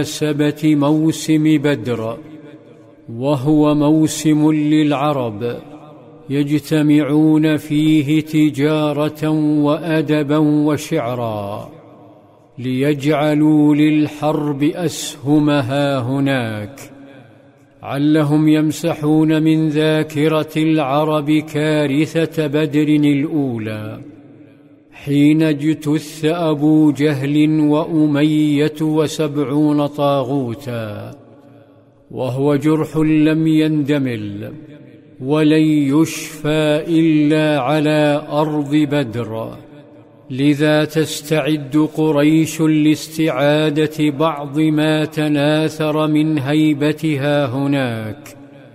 بمناسبة موسم بدر، وهو موسم للعرب يجتمعون فيه تجارة وأدبا وشعرا، ليجعلوا للحرب أسهمها هناك، علهم يمسحون من ذاكرة العرب كارثة بدر الأولى، حين اجتث أبو جهل وأمية و70 طاغوتا، وهو جرح لم يندمل ولن يشفى إلا على أرض بدر. لذا تستعد قريش لاستعادة بعض ما تناثر من هيبتها هناك،